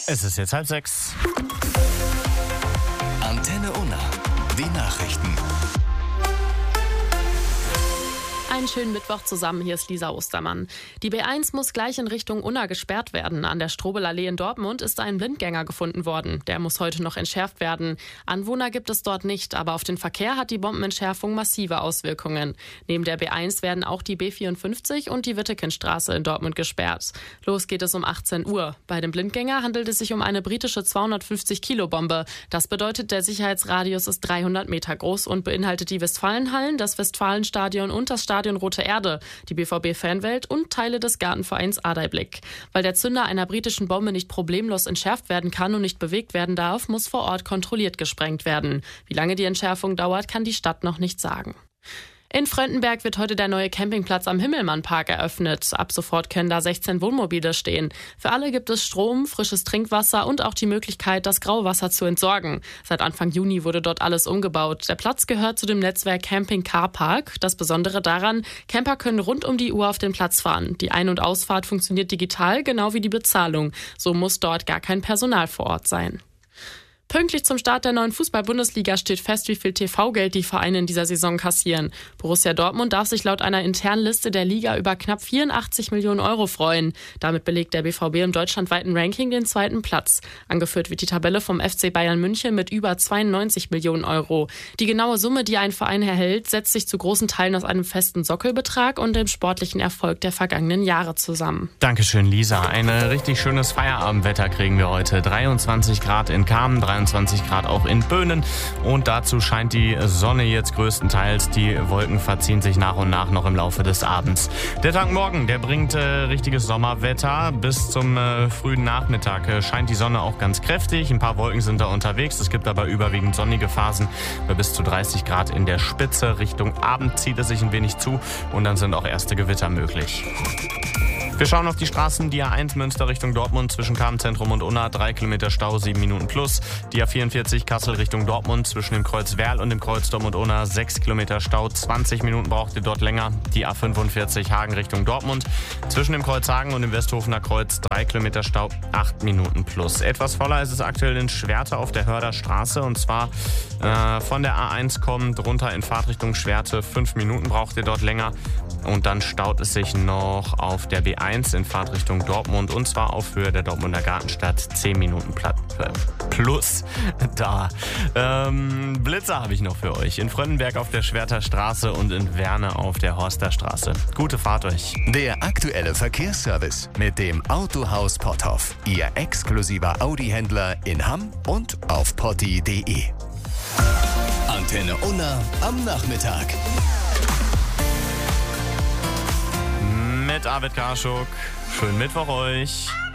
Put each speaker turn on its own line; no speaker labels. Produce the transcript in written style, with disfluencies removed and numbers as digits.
Es ist jetzt 5:30.
Antenne Unna. Die Nachrichten.
Einen schönen Mittwoch zusammen, hier ist Lisa Ostermann. Die B1 muss gleich in Richtung Unna gesperrt werden. An der Strobelallee in Dortmund ist ein Blindgänger gefunden worden. Der muss heute noch entschärft werden. Anwohner gibt es dort nicht, aber auf den Verkehr hat die Bombenentschärfung massive Auswirkungen. Neben der B1 werden auch die B54 und die Wittekindstraße in Dortmund gesperrt. Los geht es um 18 Uhr. Bei dem Blindgänger handelt es sich um eine britische 250-Kilo-Bombe. Das bedeutet, der Sicherheitsradius ist 300 Meter groß und beinhaltet die Westfalenhallen, das Westfalenstadion und das Stadion Rote Erde, die BVB-Fanwelt und Teile des Gartenvereins Adaiblick. Weil der Zünder einer britischen Bombe nicht problemlos entschärft werden kann und nicht bewegt werden darf, muss vor Ort kontrolliert gesprengt werden. Wie lange die Entschärfung dauert, kann die Stadt noch nicht sagen. In Fröndenberg wird heute der neue Campingplatz am Himmelmann-Park eröffnet. Ab sofort können da 16 Wohnmobile stehen. Für alle gibt es Strom, frisches Trinkwasser und auch die Möglichkeit, das Grauwasser zu entsorgen. Seit Anfang Juni wurde dort alles umgebaut. Der Platz gehört zu dem Netzwerk Camping Car Park. Das Besondere daran, Camper können rund um die Uhr auf den Platz fahren. Die Ein- und Ausfahrt funktioniert digital, genau wie die Bezahlung. So muss dort gar kein Personal vor Ort sein. Pünktlich zum Start der neuen Fußball-Bundesliga steht fest, wie viel TV-Geld die Vereine in dieser Saison kassieren. Borussia Dortmund darf sich laut einer internen Liste der Liga über knapp 84 Millionen Euro freuen. Damit belegt der BVB im deutschlandweiten Ranking den zweiten Platz. Angeführt wird die Tabelle vom FC Bayern München mit über 92 Millionen Euro. Die genaue Summe, die ein Verein erhält, setzt sich zu großen Teilen aus einem festen Sockelbetrag und dem sportlichen Erfolg der vergangenen Jahre zusammen.
Dankeschön, Lisa. Ein richtig schönes Feierabendwetter kriegen wir heute. 23 Grad in Kamen, 23 Grad auch in Böhnen und dazu scheint die Sonne jetzt größtenteils. Die Wolken verziehen sich nach und nach noch im Laufe des Abends. Der Tag morgen, der bringt richtiges Sommerwetter. Bis zum frühen Nachmittag scheint die Sonne auch ganz kräftig. Ein paar Wolken sind da unterwegs. Es gibt aber überwiegend sonnige Phasen bei bis zu 30 Grad in der Spitze. Richtung Abend zieht es sich ein wenig zu und dann sind auch erste Gewitter möglich. Wir schauen auf die Straßen. Die A1 Münster Richtung Dortmund zwischen Kamenzentrum und Unna, 3 Kilometer Stau, 7 Minuten plus. Die A44 Kassel Richtung Dortmund zwischen dem Kreuz Werl und dem Kreuz Dortmund-Unna, 6 Kilometer Stau, 20 Minuten braucht ihr dort länger. Die A45 Hagen Richtung Dortmund zwischen dem Kreuz Hagen und dem Westhofener Kreuz, 3 Kilometer Stau, 8 Minuten plus. Etwas voller ist es aktuell in Schwerte auf der Hörder Straße und zwar von der A1 kommt runter in Fahrtrichtung Schwerte, 5 Minuten braucht ihr dort länger. Und dann staut es sich noch auf der B1 in Fahrtrichtung Dortmund und zwar auf Höhe der Dortmunder Gartenstadt 10 Minuten plus da. Blitzer habe ich noch für euch. In Fröndenberg auf der Schwerter Straße und in Werne auf der Horster Straße. Gute Fahrt euch.
Der aktuelle Verkehrsservice mit dem Autohaus Potthoff. Ihr exklusiver Audi-Händler in Hamm und auf potti.de. Antenne Unna am Nachmittag.
Mit Arvid Karschuk. Schönen Mittwoch euch.